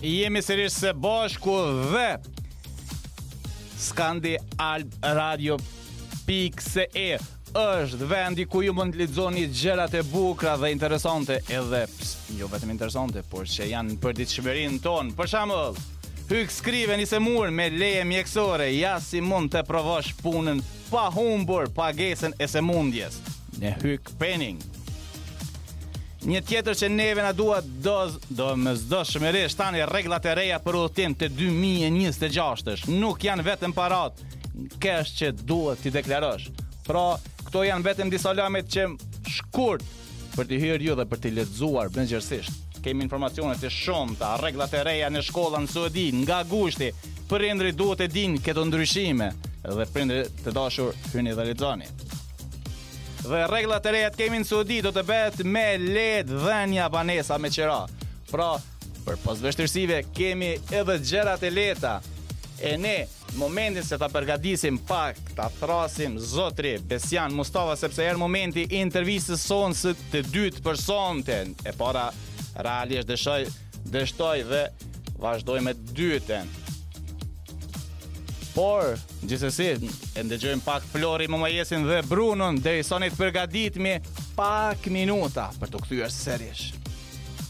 Jemi sërish së bashku dhe Skandi Alb Radio.se është vendi ku ju mund të lexoni gjërat e bukura dhe interesante, edhe jo vetëm interesante, por që janë për ditëshmërinë tonë. Për shembull, hyk skrive një semur me leje mjekësore, ja si mund të provosh punën pa humbur pagesën e sëmundjes. Në hyk penning. Një tjetër që neve na duhet domosdoshmërisht tani rregullat e reja për udhëtim të 2026-sh. Nuk janë vetëm parat, kesh që duhet t'i deklarosh. Pra, këto janë vetëm disa lajme që shkurt për t'i hyrë ju dhe për t'i lexuar brendësisht. Kemi informacione të shumta, rregullat e reja në shkolla në Saudi, nga gushti, prindrit duhet të dinë këto ndryshime, dhe prindrit të dashur hyni dhe lexoni. Dhe rregullat e reja të kemi në Saudi do të bëhet me lehtë dhënia banesa me qira. Pra, për pas vështirësive kemi edhe gjërat e lehta. E ne, në momentin se ta përgatisim pak, ta thrasim zotri Besian Mustafa, sepse erë momenti i intervistës sonë së të dytë për sonte. E para realisht dështoj dhe vazhdoj me dytën. Por, gjithsesi, e ndëgjojmë pak Flori Mamajesin dhe Brunon, derisa ne të përgatitemi pak minuta për të kthyer sërish.